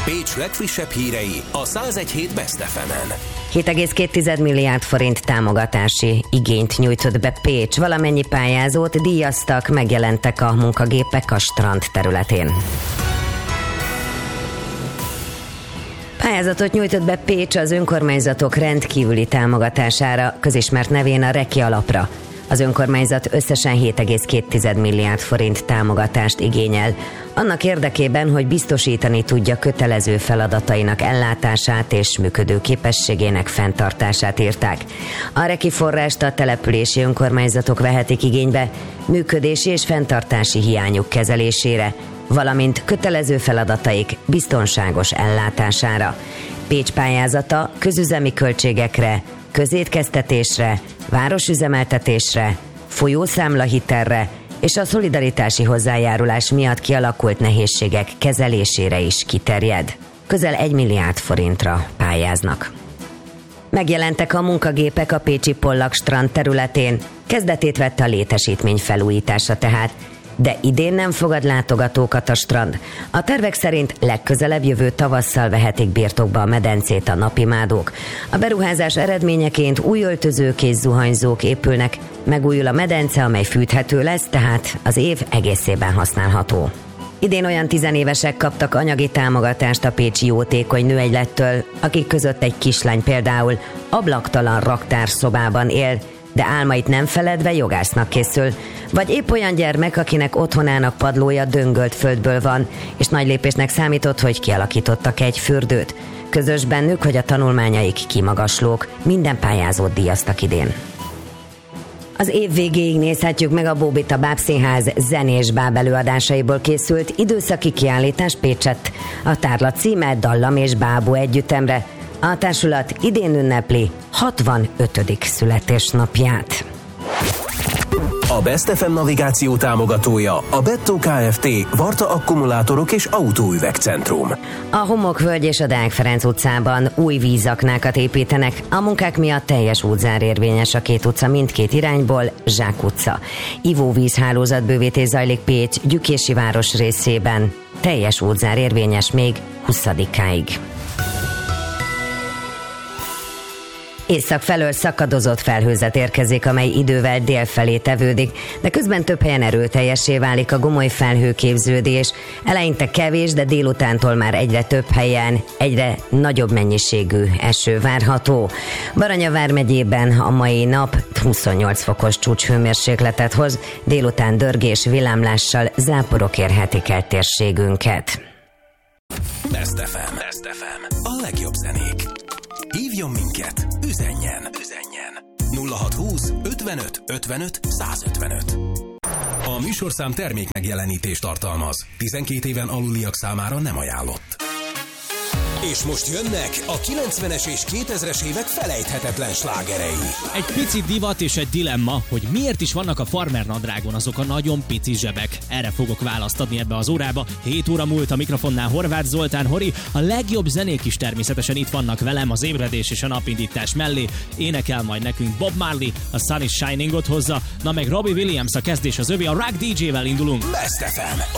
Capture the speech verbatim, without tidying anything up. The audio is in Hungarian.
Pécs legfrissebb hírei a száz egy hét Best ef emen. hét egész két milliárd forint támogatási igényt nyújtott be Pécs. Valamennyi pályázót díjaztak, megjelentek a munkagépek a strand területén. Pályázatot nyújtott be Pécs az önkormányzatok rendkívüli támogatására, közismert nevén a Reki alapra. Az önkormányzat összesen hét egész két milliárd forint támogatást igényel, annak érdekében, hogy biztosítani tudja kötelező feladatainak ellátását és működő képességének fenntartását írták. A Reki forrást a települési önkormányzatok vehetik igénybe működési és fenntartási hiányuk kezelésére, valamint kötelező feladataik biztonságos ellátására. Pécs pályázata közüzemi költségekre, közétkeztetésre, városüzemeltetésre, folyószámlahitelre és a szolidaritási hozzájárulás miatt kialakult nehézségek kezelésére is kiterjed. Közel egy milliárd forintra pályáznak. Megjelentek a munkagépek a pécsi Pollag strand területén, kezdetét vette a létesítmény felújítása tehát, de idén nem fogad látogatókat a strand. A tervek szerint legközelebb jövő tavasszal vehetik birtokba a medencét a napimádók. A beruházás eredményeként új öltözők és zuhanyzók épülnek, megújul a medence, amely fűthető lesz, tehát az év egészében használható. Idén olyan tizenévesek kaptak anyagi támogatást a pécsi jótékony nőegylettől, akik között egy kislány például ablaktalan raktárszobában él, de álmait nem feledve jogásznak készül, vagy épp olyan gyermek, akinek otthonának padlója döngölt földből van, és nagy lépésnek számított, hogy kialakítottak egy fürdőt. Közös bennük, hogy a tanulmányaik kimagaslók, minden pályázót díjaztak idén. Az év végéig nézhetjük meg a Bóbita Bábszínház zenés báb előadásaiból készült időszaki kiállítás Pécsett. A tárlat címe Dallam és Bábú együttemre. A társulat idén ünnepli hatvanötödik születésnapját. A Best ef em navigáció támogatója a Bettó Kft. Varta Akkumulátorok és Autóüvegcentrum. A Homokvölgy és a Deák Ferenc utcában új vízaknákat építenek. A munkák miatt teljes útzár érvényes a két utca mindkét irányból, Zsák utca. Ivóvízhálózatbővítés zajlik Pécs Gyükési város részében. Teljes útzár érvényes még huszadikáig. Észak felől szakadozott felhőzet érkezik, amely idővel délfelé tevődik, de közben több helyen erőteljessé válik a gomoly felhőképződés. Eleinte kevés, de délutántól már egyre több helyen egyre nagyobb mennyiségű eső várható. Baranya vármegyében a mai nap huszonnyolc fokos csúcshőmérsékletet hoz, délután dörgés, villámlással záporok érhetik el térségünket. Best ef em. Best ef em. A legjobb zenék. Hívjon minket, üzenjen, üzenjen. nulla hat húsz ötvenöt ötvenöt százötvenöt. A műsorszám termék megjelenítést tartalmaz. tizenkét éven aluliak számára nem ajánlott. És most jönnek a kilencvenes és kétezres évek felejthetetlen slágerei. Egy pici divat és egy dilemma, hogy miért is vannak a farmer nadrágon azok a nagyon pici zsebek. Erre fogok választ adni ebbe az órába. hét óra múlt a mikrofonnál Horváth Zoltán Hori. A legjobb zenék is természetesen itt vannak velem az ébredés és a napindítás mellé. Énekel majd nekünk Bob Marley, a Sun is Shiningot hozza, na meg Robbie Williams a kezdés az övé, a Rock dé jével indulunk. Best ef em.